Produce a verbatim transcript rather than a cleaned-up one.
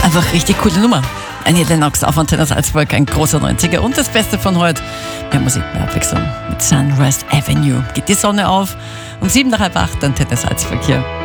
Einfach richtig coole Nummer. Annie Lennox auf Antenne Salzburg, ein großer neunziger. Und das Beste von heute, mehr Musik, mehr Abwechslung mit Sunrise Avenue. Geht die Sonne auf um sieben nach halb acht, Antenne Salzburg hier.